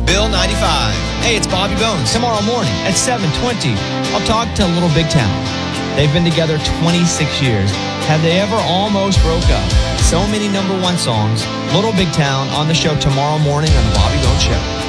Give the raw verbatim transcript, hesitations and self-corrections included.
Bill ninety-five. Hey, it's Bobby Bones. Tomorrow morning at seven twenty, I'll talk to Little Big Town. They've been together twenty-six years. Have they ever almost broke up? So many number one songs. Little Big Town on the show tomorrow morning on The Bobby Bones Show.